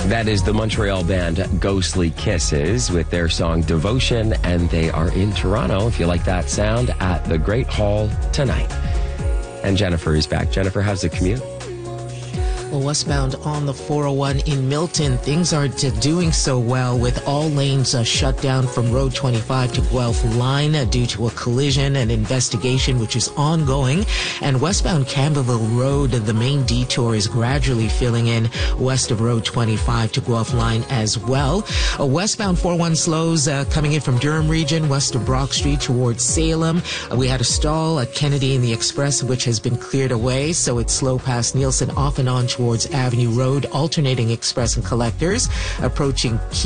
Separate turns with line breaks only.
That is the Montreal band Ghostly Kisses with their song Devotion, and they are in Toronto, if you like that sound, at the Great Hall tonight. And Jennifer is back. Jennifer, how's the commute?
Well, westbound on the 401 in Milton, things aren't doing so well with all lanes shut down from Road 25 to Guelph Line due to a collision and investigation which is ongoing. And westbound Campbellville Road, the main detour is gradually filling in west of Road 25 to Guelph Line as well. Westbound 401 slows coming in from Durham region west of Brock Street towards Salem. We had a stall at Kennedy in the Express which has been cleared away, so it's slow past Nielsen off and on towards Avenue Road, alternating express and collectors approaching